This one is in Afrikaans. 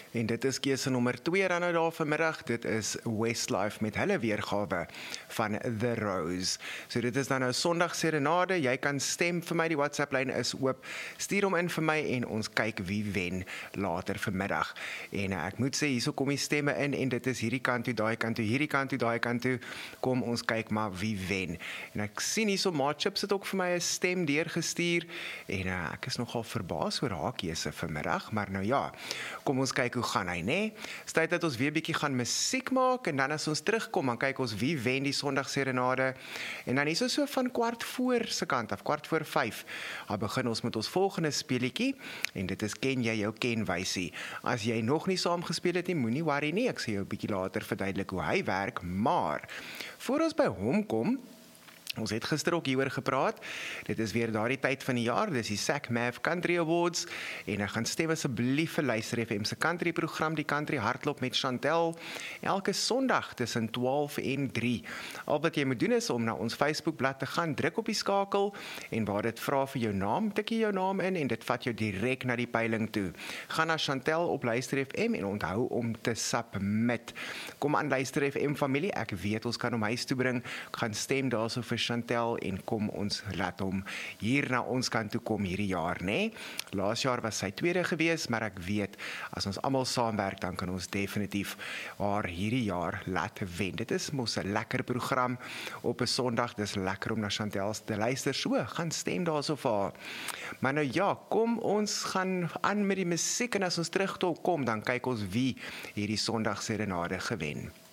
En dit is keuse nommer 2 dan nou daar vanmiddag. Dit is Westlife met hulle weergawe van The Rose. So dit is dan nou Sondag Serenade. Jy kan stem vir my, die WhatsApp-lyn is oop. Stuur hom in vir my en ons kyk wie wen later vanmiddag. En ek moet sê, hierso kom die stemme in en dit is hierdie kant toe, daai kant toe, hierdie kant toe, daai kant toe. Kom ons kyk maar wie wen. En ek sien hierso Maatchips het ook vir my 'n stem deurgestuur en ek is nogal verbaas oor haar keuse vanmiddag, maar nou ja, kom ons kyk hoe gaan hy, né? Dis tyd dat ons weer bietjie gaan musiek maak en dan as ons terugkom, dan kyk ons wie wen die Sondag Serenade. En dan is ons so van 4:15 se kant af, 4:45. Dan begin ons met ons volgende speletjie en dit is ken jy jou kenwysie. As jy nog nie saam gespeel het nie, moenie worry nie. Ek sê jou 'n bietjie later verduidelik hoe hy werk, maar voor ons by hom kom, ons het gister ook hieroor gepraat. Dit is weer daardie tyd van die jaar, dis die SACMAV Country Awards en ek gaan stem asseblief vir Luister FM se country program, die Country Hardloop met Chantel, elke Sondag tussen 12 en 3. Al wat jy moet doen is om na ons Facebookblad te gaan, druk op die skakel en waar dit vra vir jou naam, tik jy jou naam in en dit vat jou direk na die peiling toe. Gaan na Chantel op Luister FM en onthou om te submit. Kom aan Luister FM familie, ek weet ons kan hom huis toe bring, gaan stem daarso vir Chantel en kom ons laat hom hier na ons kant toe kom hierdie jaar, né? Laas jaar was sy tweede gewees, maar ek weet, as ons almal saamwerk, dan kan ons definitief haar hierdie jaar laat wen. Dit is mos 'n lekker program op 'n Sondag, dis lekker om na Chantel te luister, so, gaan stem daarso vir haar. Maar nou ja, kom ons gaan aan met die musiek en as ons terugkom, dan kyk ons wie hierdie Sondag Serenade gewen.